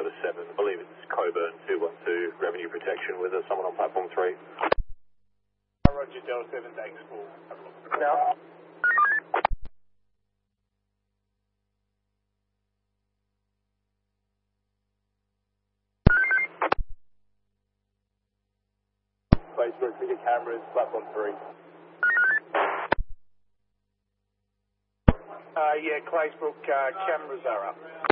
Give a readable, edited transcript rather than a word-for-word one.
Delta 7, I believe it's Coburn 212, revenue protection with someone on platform 3. Roger, Delta 7, thanks for. No. Facebook, video cameras, platform 3. Yeah, Claysbrook cameras are up.